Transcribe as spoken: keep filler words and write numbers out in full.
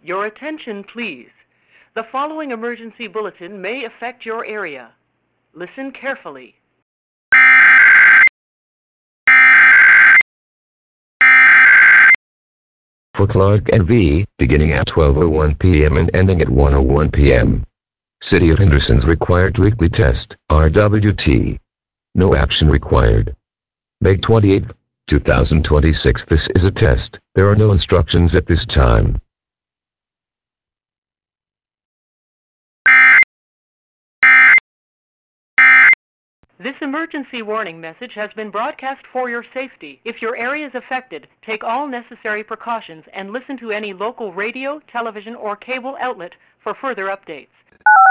Your attention, please. The following emergency bulletin may affect your area. Listen carefully. For Clark and V, beginning at twelve oh one p m and ending at one oh one p m City of Henderson's required weekly test, R W T. No action required. May twenty-eighth, two thousand twenty-six. This is a test. There are no instructions at this time. This emergency warning message has been broadcast for your safety. If your area is affected, take all necessary precautions and listen to any local radio, television, or cable outlet for further updates.